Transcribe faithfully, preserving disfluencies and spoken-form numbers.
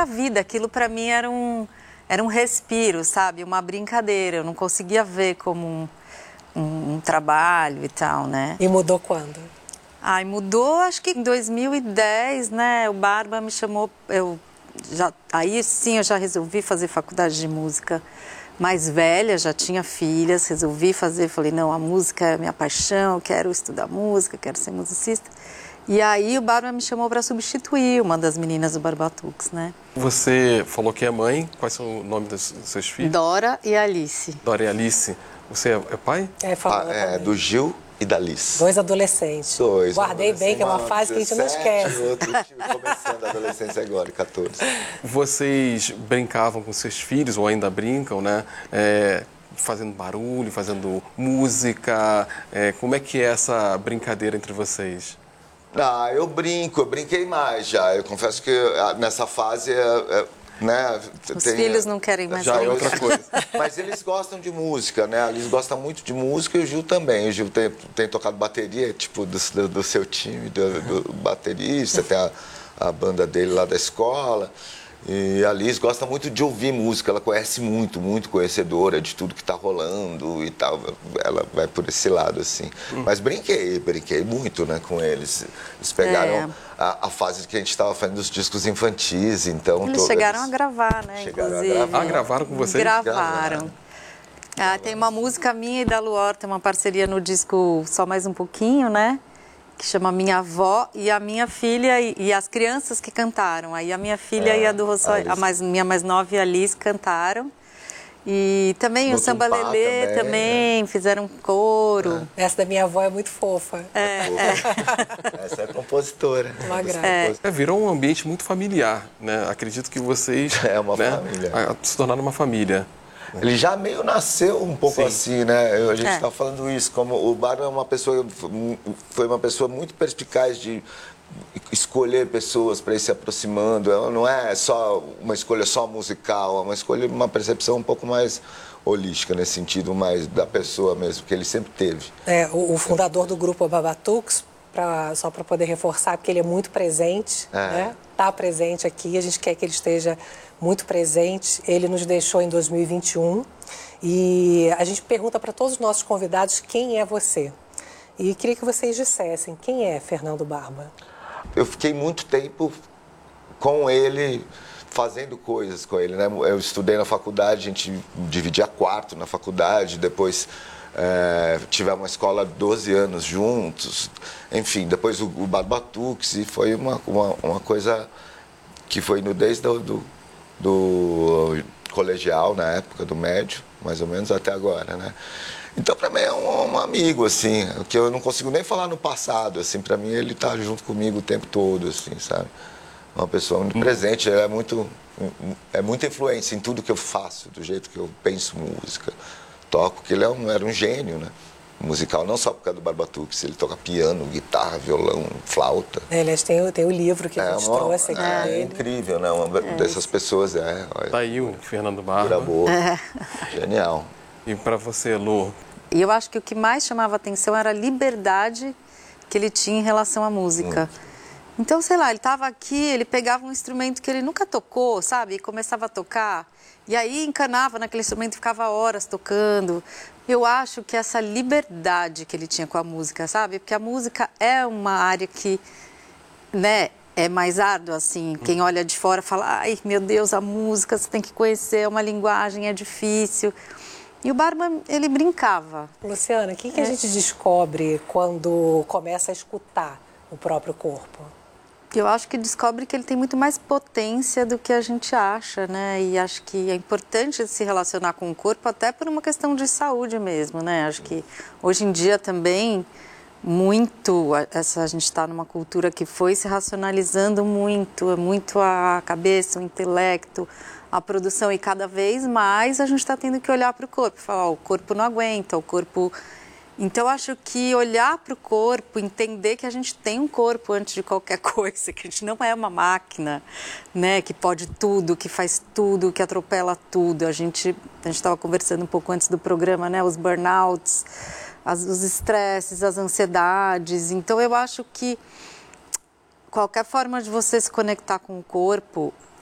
outra vida, aquilo para mim era um, era um respiro, sabe? Uma brincadeira, eu não conseguia ver como um, um, um trabalho e tal, né? E mudou quando? Ai, mudou acho que em dois mil e dez, né? O Barba me chamou, eu já, aí sim eu já resolvi fazer faculdade de música mais velha, já tinha filhas, resolvi fazer, falei, não, a música é a minha paixão, quero estudar música, quero ser musicista. E aí o Barba me chamou para substituir uma das meninas do Barbatuques, né? Você falou que é mãe, quais são o nome dos seus filhos? Dora e Alice. Dora e Alice. Você é pai? É, falou, Ah, é do Gil e da Liz. Dois adolescentes. Dois. Guardei bem, que é uma fase que a gente não esquece. Outro começando a adolescência agora, quatorze. Vocês brincavam com seus filhos, ou ainda brincam, né? É, fazendo barulho, fazendo música. É, como é que é essa brincadeira entre vocês? Ah, eu brinco, eu brinquei mais já. Eu confesso que nessa fase, é, é, né... Os tem, filhos não querem mais já brincar. é outra coisa. Mas eles gostam de música, né? Eles gostam muito de música e o Gil também. O Gil tem, tem tocado bateria, tipo, do, do, do seu time, do, do baterista, tem a, a banda dele lá da escola. E a Liz gosta muito de ouvir música, ela conhece muito, muito conhecedora de tudo que está rolando e tal. Ela vai por esse lado, assim. Hum. Mas brinquei, brinquei muito, né, com eles. Eles pegaram é. a, a fase que a gente estava fazendo dos discos infantis, então... Eles chegaram eles a gravar, né, chegaram inclusive. A gravar. Ah, gravaram com vocês? Gravaram. Ah, tem uma música minha e da Luor, tem uma parceria no disco Só Mais Um Pouquinho, né? Que chama Minha Avó e a minha filha e, e as crianças que cantaram. Aí a minha filha é, e a do Rossói, a mais, minha mais nova e a Liz cantaram. E também no o Samba Lelê também, também né? Fizeram coro. É. Essa da minha avó é muito fofa. É, é. Essa é compositora. Uma graça. É. É, virou um ambiente muito familiar, né? Acredito que vocês é uma né, família. se tornaram uma família. Ele já meio nasceu um pouco Sim. assim, né? A gente está é. falando isso, como o Barba é uma pessoa, foi uma pessoa muito perspicaz de escolher pessoas para ir se aproximando. Ela não é só uma escolha só musical, é uma escolha, uma percepção um pouco mais holística, nesse sentido, mais da pessoa mesmo, que ele sempre teve. É, o, o fundador do grupo Barbatuques, pra, só para poder reforçar, porque ele é muito presente, é. né? Está presente aqui, a gente quer que ele esteja muito presente. Ele nos deixou em dois mil e vinte e um e a gente pergunta para todos os nossos convidados quem é você. E queria que vocês dissessem quem é Fernando Barba. Eu fiquei muito tempo com ele, fazendo coisas com ele, né? Eu estudei na faculdade, a gente dividia quarto na faculdade, depois é, tivemos uma escola doze anos juntos, enfim, depois o, o Barbatuques, e foi uma, uma, uma coisa que foi no desde do, do, do colegial, na época do médio, mais ou menos até agora, né? Então, para mim, é um, um amigo, assim, que eu não consigo nem falar no passado, assim, para mim ele tá junto comigo o tempo todo, assim, sabe? Uma pessoa muito presente, é muito, é muita influência em tudo que eu faço, do jeito que eu penso música, toco, que ele é um, era um gênio, né? Musical, não só por causa do Barbatuques, ele toca piano, guitarra, violão, flauta. É, aliás, tem, tem o livro que a gente é uma, trouxe aqui. É, dele. incrível, né? Uma é dessas pessoas, é. Olha, tá aí o Fernando Barba. Boa. É. Genial. E para você, Lu? E eu acho que o que mais chamava atenção era a liberdade que ele tinha em relação à música. Hum. Então, sei lá, ele estava aqui, ele pegava um instrumento que ele nunca tocou, sabe? E começava a tocar. E aí encanava naquele instrumento e ficava horas tocando. Eu acho que essa liberdade que ele tinha com a música, sabe? Porque a música é uma área que, né, é mais árdua, assim. Quem olha de fora fala, ai, meu Deus, a música você tem que conhecer, é uma linguagem, é difícil. E o Barba, ele brincava. Luciana, o que, que é. a gente descobre quando começa a escutar o próprio corpo? Eu acho que descobre que ele tem muito mais potência do que a gente acha, né? E acho que é importante se relacionar com o corpo até por uma questão de saúde mesmo, né? Acho que hoje em dia também muito, essa, a gente está numa cultura que foi se racionalizando muito, muito a cabeça, o intelecto, a produção, e cada vez mais a gente está tendo que olhar para o corpo, falar, oh, o corpo não aguenta, o corpo... Então, acho que olhar para o corpo, entender que a gente tem um corpo antes de qualquer coisa, que a gente não é uma máquina, né, que pode tudo, que faz tudo, que atropela tudo. A gente a gente estava conversando um pouco antes do programa, né, os burnouts, as, os estresses, as ansiedades. Então, eu acho que qualquer forma de você se conectar com o corpo